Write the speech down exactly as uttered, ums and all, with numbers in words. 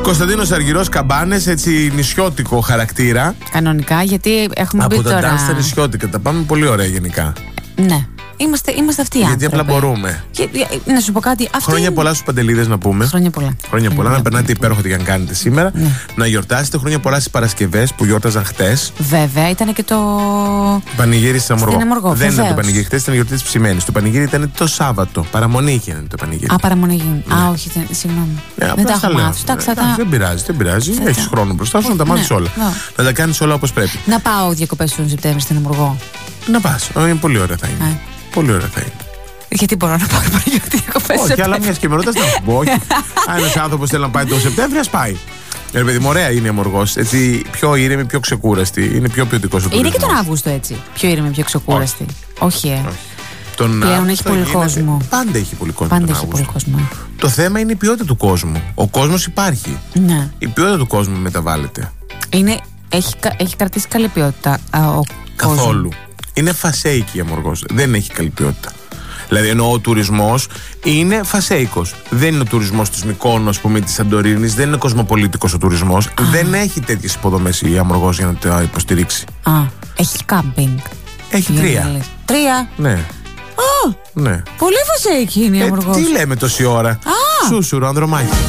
Κωνσταντίνος Αργυρός, Καμπάνες, έτσι νησιώτικο χαρακτήρα. Κανονικά, γιατί έχουμε από πει τα τώρα. dance στα νησιώτικα. Τα πάμε πολύ ωραία γενικά. Ναι. Είμαστε, είμαστε αυτοί οι Γιατί άνθρωποι. απλά μπορούμε. Και, να σου πω κάτι. Αυτή... Χρόνια πολλά στους Παντελίδες να πούμε. Χρόνια πολλά. Χρόνια πολλά, να περνάτε υπέροχα τι αν κάνετε σήμερα. Ναι. Να γιορτάσετε. Χρόνια πολλά στις Παρασκευές που γιόρταζαν χτες. Βέβαια, ήταν και το. Πανηγύρι στην Αμοργό. Στην Αμοργό, Δεν ήταν βεβαίως. το πανηγύρι, χτες ήταν η γιορτή της ψημένης. Το πανηγύρι ήταν το Σάββατο. Παραμονή είχε το πανηγύρι. Α, παραμονή γίνει. Ναι. Α, όχι, δεν, συγγνώμη. Ναι, δεν απλά τα στα έχω λέω. μάθει. Εντάξει, θα Ναι, τα- δεν πειράζει, δεν πειράζει. Θα Έχεις τα- χρόνο μπροστά σου να τα Ναι, μάθεις όλα. ναι. Να τα κάνεις όλα όπως πρέπει. Να πάω διακοπές τον Σεπτέμβριο στην Αμοργό. Να πας. Είναι πολύ ωραία θα είναι. Ναι. Πολύ ωραία θα είναι. Γιατί μπορώ να πάω μόνο για διακοπές. Όχι, αλλά μια και με ρωτάς να σου πω. Όχι. Αν ένας άνθρωπος θέλει να πάει τον Σεπτέμβριο, ας πάει. Ρε παιδί μου, ωραία είναι η Αμοργός. Έτσι, πιο ήρεμη, πιο ξεκούραστη. Είναι πιο ποιοτικός ο Είναι και τουρισμός. τον Αύγουστο έτσι. Πιο ήρεμη, πιο ξεκούραστη. Όχι, ε. Όχι. Τον Πλέον Αύγουστο έχει πολύ γίνεται- κόσμο. Πάντα έχει πολύ κόσμο. Πάντα τον έχει Αύγουστο. πολύ κόσμο. Το θέμα είναι η ποιότητα του κόσμου. Ο κόσμος υπάρχει. Ναι. Η ποιότητα του κόσμου μεταβάλλεται. Είναι, έχει, κα- έχει κρατήσει καλή ποιότητα α, ο Καθόλου. κόσμος. Είναι φασέικη η Αμοργός. Δεν έχει καλή ποιότητα. Δηλαδή, εννοώ ο τουρισμός είναι φασέικος. Δεν είναι ο τουρισμός της Μυκόνου, ας πούμε, της Σαντορίνης. Δεν είναι κοσμοπολίτικος ο τουρισμός. Δεν έχει τέτοιες υποδομές η Αμοργός για να το υποστηρίξει. Α, έχει κάμπινγκ. Έχει Για να τρία. λες. Τρία. Ναι. Α, Ναι. πολύ φασέικη είναι η Ε, Αμοργός. τι λέμε τόση ώρα. Σούσουρο, Ανδρομάχη.